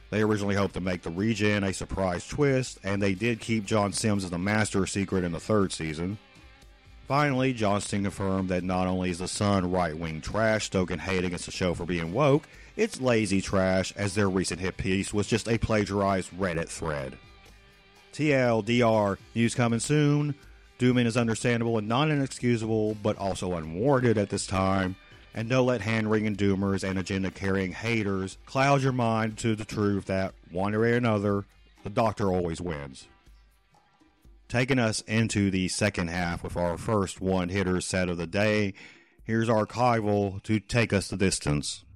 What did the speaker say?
They originally hoped to make the Regen a surprise twist, and they did keep John Sims as the master secret in the third season. Finally, Johnston confirmed that not only is The Sun right-wing trash stoking hate against the show for being woke, it's lazy trash, as their recent hit piece was just a plagiarized Reddit thread. TLDR, news coming soon. Dooming is understandable and not inexcusable, but also unwarranted at this time. And don't let hand-wringing doomers and agenda-carrying haters cloud your mind to the truth that, one way or another, the Doctor always wins. Taking us into the second half with our first one-hitter set of the day, here's Archival to take us the distance.